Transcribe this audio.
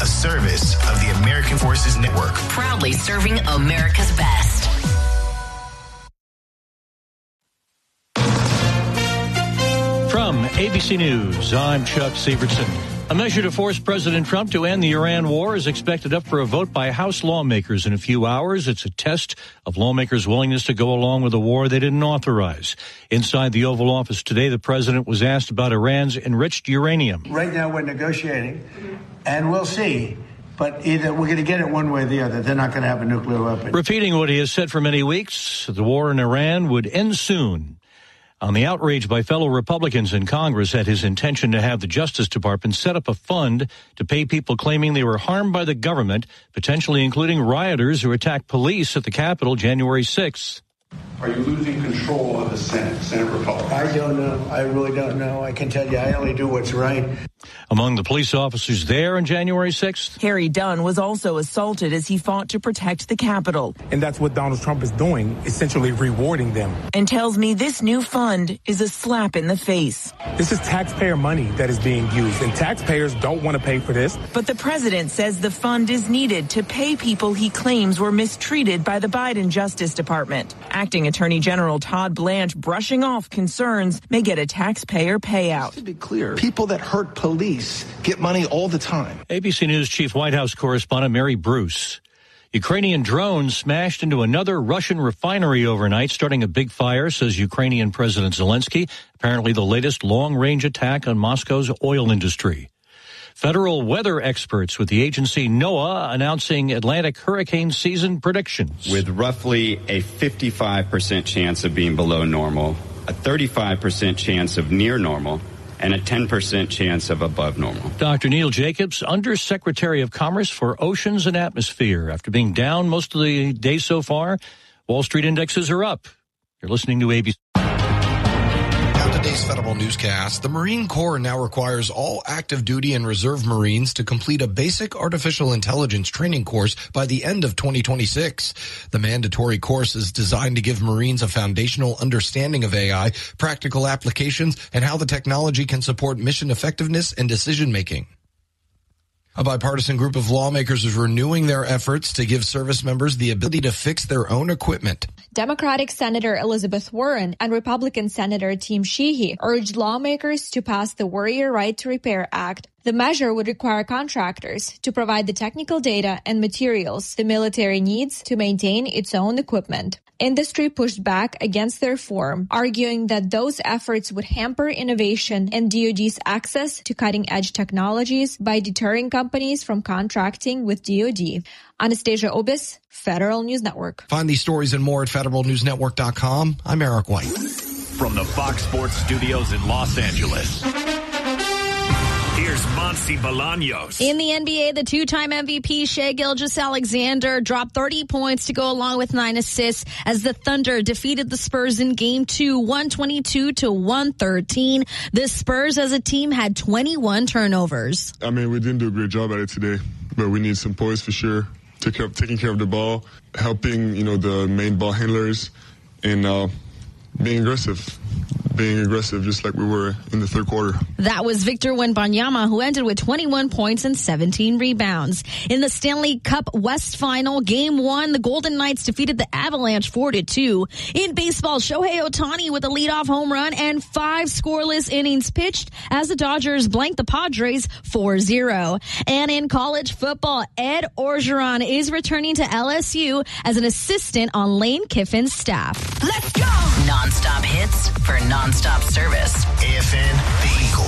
a service of the American Forces Network. Proudly serving America's best. From ABC News, I'm Chuck Sievertson. A measure to force President Trump to end the Iran war is expected up for a vote by House lawmakers in a few hours. It's a test of lawmakers' willingness to go along with a war they didn't authorize. Inside the Oval Office today, the president was asked about Iran's enriched uranium. Right now we're negotiating, and we'll see. But either we're going to get it one way or the other. They're not going to have a nuclear weapon. Repeating what he has said for many weeks, the war in Iran would end soon. On the outrage by fellow Republicans in Congress at his intention to have the Justice Department set up a fund to pay people claiming they were harmed by the government, potentially including rioters who attacked police at the Capitol January 6th. Are you losing control of the Senate Republicans? I don't know. I really don't know. I can tell you I only do what's right. Among the police officers there on January 6th, Harry Dunn was also assaulted as he fought to protect the Capitol. And that's what Donald Trump is doing, essentially rewarding them. And tells me this new fund is a slap in the face. This is taxpayer money that is being used, and taxpayers don't want to pay for this. But the president says the fund is needed to pay people he claims were mistreated by the Biden Justice Department. Acting Attorney General Todd Blanche, brushing off concerns, may get a taxpayer payout. To be clear, people that hurt police get money all the time. ABC News Chief White House correspondent Mary Bruce. Ukrainian drones smashed into another Russian refinery overnight, starting a big fire, says Ukrainian President Zelensky. Apparently the latest long-range attack on Moscow's oil industry. Federal weather experts with the agency NOAA announcing Atlantic hurricane season predictions. With roughly a 55% chance of being below normal, a 35% chance of near normal, and a 10% chance of above normal. Dr. Neil Jacobs, Undersecretary of Commerce for Oceans and Atmosphere. After being down most of the day so far, Wall Street indexes are up. You're listening to ABC. Today's Federal Newscast, the Marine Corps now requires all active duty and reserve Marines to complete a basic artificial intelligence training course by the end of 2026. The mandatory course is designed to give Marines a foundational understanding of AI, practical applications, and how the technology can support mission effectiveness and decision making. A bipartisan group of lawmakers is renewing their efforts to give service members the ability to fix their own equipment. Democratic Senator Elizabeth Warren and Republican Senator Tim Sheehy urged lawmakers to pass the Warrior Right to Repair Act. The measure would require contractors to provide the technical data and materials the military needs to maintain its own equipment. Industry pushed back against the reform, arguing that those efforts would hamper innovation and DoD's access to cutting-edge technologies by deterring companies from contracting with DoD. Anastasia Obis, Federal News Network. Find these stories and more at federalnewsnetwork.com. I'm Eric White. From the Fox Sports Studios in Los Angeles, here's Monty Bolaños. In the NBA, the two-time MVP Shai Gilgeous-Alexander dropped 30 points to go along with 9 assists as the Thunder defeated the Spurs in Game 2, 122-113. The Spurs as a team had 21 turnovers. I mean, we didn't do a great job at it today, but we need some poise for sure. Taking care of the ball, helping, the main ball handlers, and being aggressive just like we were in the third quarter. That was Victor Wembanyama, who ended with 21 points and 17 rebounds. In the Stanley Cup West Final, Game 1, the Golden Knights defeated the Avalanche 4-2. In baseball, Shohei Ohtani with a leadoff home run and 5 scoreless innings pitched as the Dodgers blanked the Padres 4-0. And in college football, Ed Orgeron is returning to LSU as an assistant on Lane Kiffin's staff. Let's go! Non-stop hits for non-stop service. AFN, the Eagle.